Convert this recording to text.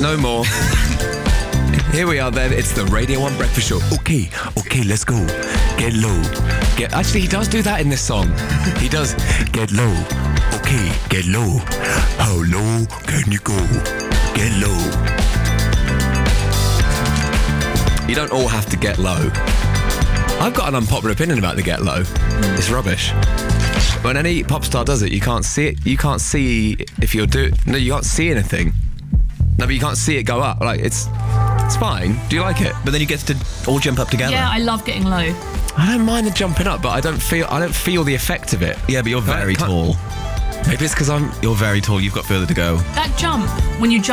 No more. Here we are then. It's the Radio 1 Breakfast Show. Okay, let's go. Get low. Actually, he does do that in this song. He does. Get low. Okay, get low. How low can you go? Get low. You don't all have to get low. I've got an unpopular opinion about the get low. It's rubbish. When any pop star does it, you can't see it. You can't see if you're No, you can't see anything. No, but you can't see it go up. Like, it's fine. Do you like it? But then you get to all jump up together. Yeah, I love getting low. I don't mind the jumping up, but I don't feel the effect of it. Yeah, but you're very tall. Maybe it's because You're very tall. You've got further to go. That jump, when you jump